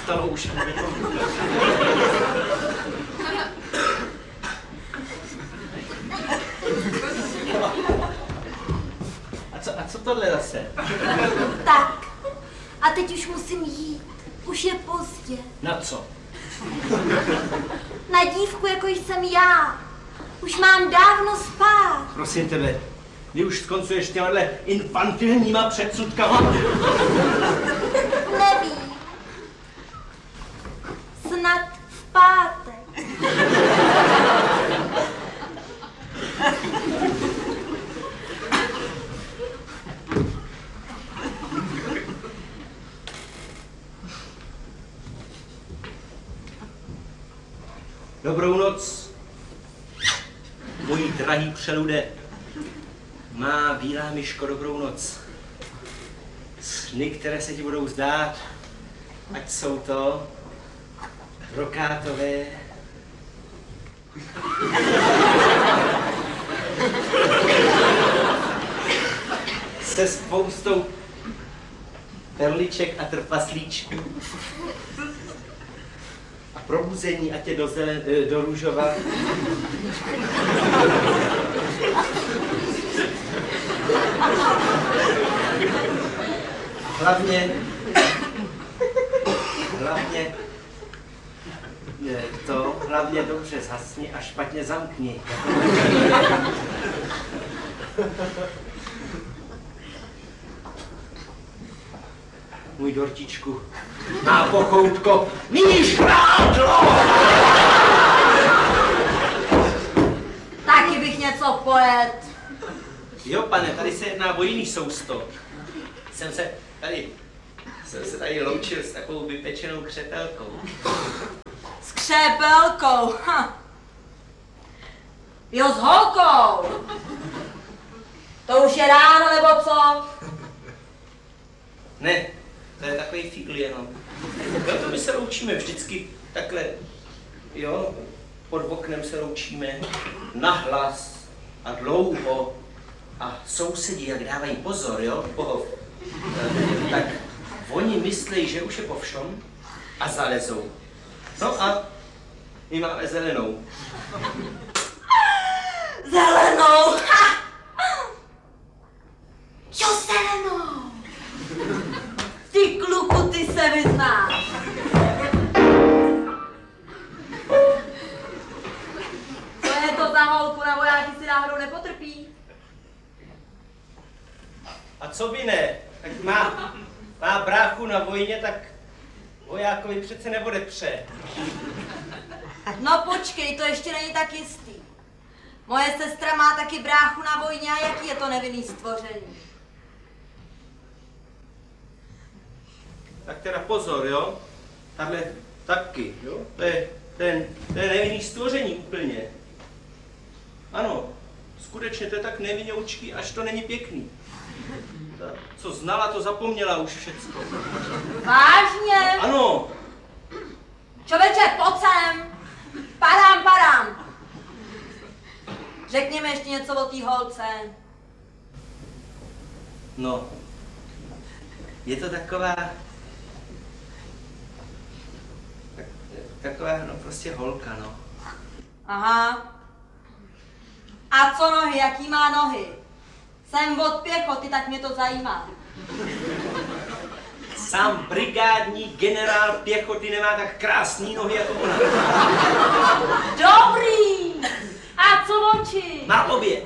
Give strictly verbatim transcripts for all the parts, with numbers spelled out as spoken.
stalo už. A co, a co tohle zase? Tak, a teď už musím jít. Už je pozdě. Na co? Na dívku, jako jsem já. Už mám dávno spát. Prosím tebe, ty už skoncuješ těmahle infantilníma předsudkama? Nevím. Snad v pátek. Dobrou noc, mojí drahý přelude. Má bílá myško, dobrou noc. Sny, které se ti budou zdát, ať jsou to brokátové, se spoustou perliček a trpaslíčků. A probuzení, ať je do, zelen, do růžova. Hlavně, hlavně, to, hlavně dobře zhasni a špatně zamkni. Můj dortičku, má pochoutko, níž prádlo! Taky bych něco pojet. Jo, pane, tady se jedná o jiný sousto. Jsem se tady, jsem se tady loučil s takovou vypečenou křepelkou. S křepelkou, ha. Jo, s holkou. To už je ráno, nebo co? Ne, to je takový fígl jenom. Jo, to my se loučíme vždycky takhle, jo, pod oknem se loučíme nahlas a dlouho. A sousedi, jak dávají pozor, jo, pohov, tak oni myslí, že už je po všom a zalezou. No a my máme zelenou. Zelenou! Ha! Jo, zelenou! Ty kluku, ty se vyznáš. Co je to za holku, na vojáky si náhodou nepotrpí? A co by ne? Tak má, má bráchu na vojně, tak vojákovi přece neodepře. No počkej, to ještě není tak jistý. Moje sestra má taky bráchu na vojně a jaký je to nevinný stvoření? Tak teda pozor, jo? Tahle taky, jo? To je, ten, to je nevinný stvoření úplně. Ano, skutečně to je tak nevinoučký, až to není pěkný. Ta, co znala, to zapomněla už všecko. Vážně? Ano. Čověče, pojď sem. Padám, padám. Řekni mi ještě něco o té holce. No, je to taková, tak, taková, no prostě holka, no. Aha. A co nohy, jaký má nohy? Jsem od pěchoty, tak mě to zajímá. Sám brigádní generál pěchoty nemá tak krásný nohy jako ona. Dobrý! A co oči? Má obě.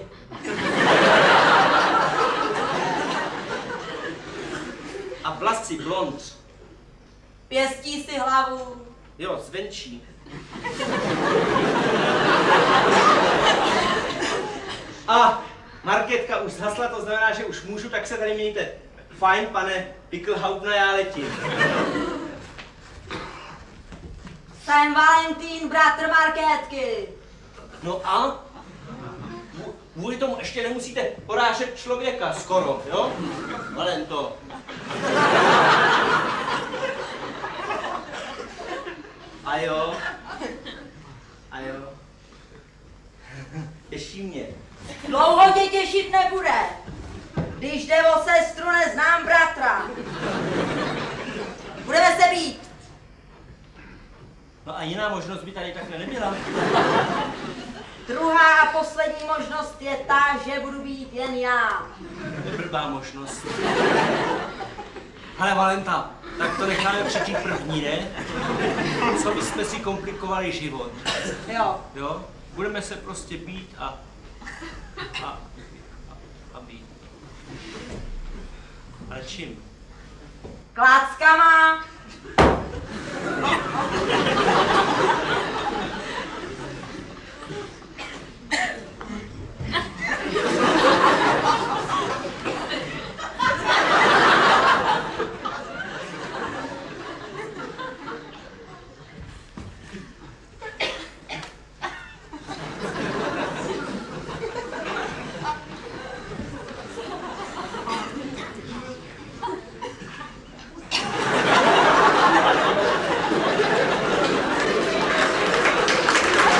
A vlasy blond. Pěstí si hlavu. Jo, zvenčí. A Markétka už zhasla, to znamená, že už můžu, tak se tady mějte. Fajn, pane Pickelhauptna, já letím. Jsem Valentín, bratr Markétky. No a? Kvůli tomu ještě nemusíte porážet člověka skoro, jo? Valento. A jo? A jo? Těší mě. Dlouho tě těšit nebude. Když jde o sestru, neznám bratra. Budeme se být. No a jiná možnost by tady takhle nebyla. Druhá a poslední možnost je ta, že budu být jen já. To je blbá možnost. Hele, Valenta, tak to necháme přečít první, ne? Co byste si komplikovali život? Jo. Jo? Budeme se prostě být a... a... a, a být. Ale čím? Kláckama.